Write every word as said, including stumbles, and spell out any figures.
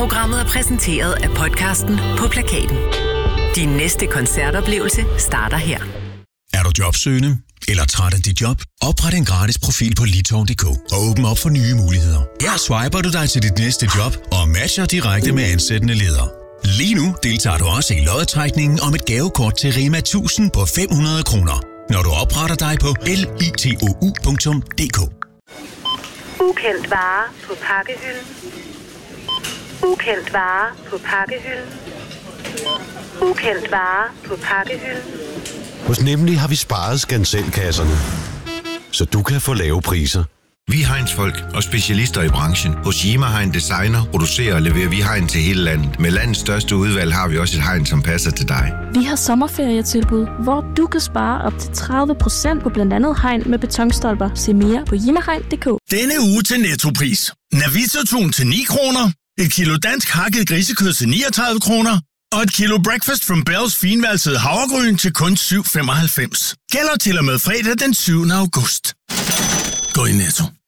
Programmet er præsenteret af podcasten På Plakaten. Din næste koncertoplevelse starter her. Er du jobsøgende eller træt af dit job? Opret en gratis profil på litovn punktum d k og åbn op for nye muligheder. Her swiper du dig til dit næste job og matcher direkte med ansættende ledere. Lige nu deltager du også i loddetrækningen om et gavekort til Rema tusind på fem hundrede kroner, når du opretter dig på litou punktum d k. Ukendt vare på pakkehylden. Ukendt vare på pakkehylden. Ukendt vare på pakkehylden. Hos Nemlig har vi sparet skanselkasserne, så du kan få lave priser. Vi er Heinz-folk og specialister i branchen. Hos Yima Hein Designer producerer og leverer vi hegn til hele landet. Med landets største udvalg har vi også et hegn, som passer til dig. Vi har sommerferietilbud, hvor du kan spare op til tredive procent på blandt andet hegn med betonstolper. Se mere på yimahein punktum d k. Denne uge til Nettopris. Navito-tun til ni kroner. Et kilo dansk hakket grisekød til niogtredive kroner. Og et kilo Breakfast from Bells finvalsede havregryn til kun syv femoghalvfems. Gælder til og med fredag den syvende august. Gå i Netto.